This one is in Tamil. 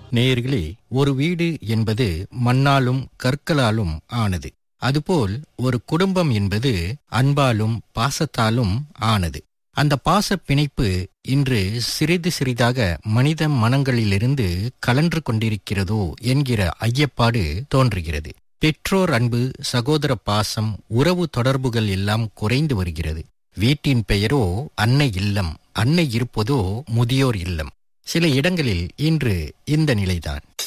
நேயர்களே, ஒரு வீடு என்பது மண்ணாலும் கற்களாலும் ஆனது. அதுபோல் ஒரு குடும்பம் என்பது அன்பாலும் பாசத்தாலும் ஆனது. அந்த பாச பிணைப்பு இன்று சிறிது சிறிதாக மனித மனங்களிலிருந்து கலன்று கொண்டிருக்கிறதோ என்கிற ஐயப்பாடு தோன்றுகிறது. பெற்றோர் அன்பு, சகோதர பாசம், உறவு தொடர்புகள் எல்லாம் குறைந்து வருகிறது. வீட்டின் பெயரோ அன்னை இல்லம், அன்னை இருப்பதோ முதியோர் இல்லம். சில இடங்களில் இன்று இந்த நிலைதான்.